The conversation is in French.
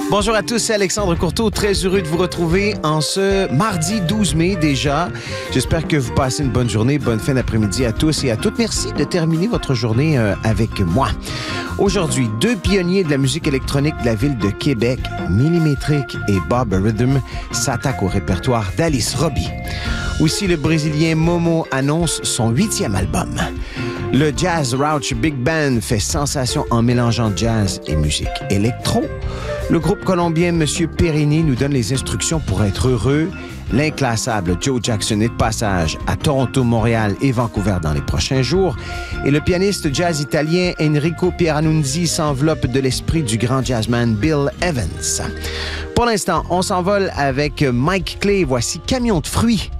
Bonjour à tous, c'est Alexandre Courteau. Très heureux de vous retrouver en ce mardi 12 mai déjà. J'espère que vous passez une bonne journée, bonne fin d'après-midi à tous et à toutes. Merci de terminer votre journée avec moi. Aujourd'hui, deux pionniers de la musique électronique de la ville de Québec, Millimétrique et Bob Rhythm, s'attaquent au répertoire d'Alice Robbie. Aussi, le Brésilien Momo annonce son 8e album. Le Jazz Rouch Big Band fait sensation en mélangeant jazz et musique électro. Le groupe colombien Monsieur Perini nous donne les instructions pour être heureux. L'inclassable Joe Jackson est de passage à Toronto, Montréal et Vancouver dans les prochains jours. Et le pianiste jazz italien Enrico Pieranunzi s'enveloppe de l'esprit du grand jazzman Bill Evans. Pour l'instant, on s'envole avec Mike Clay. Voici Camion de fruits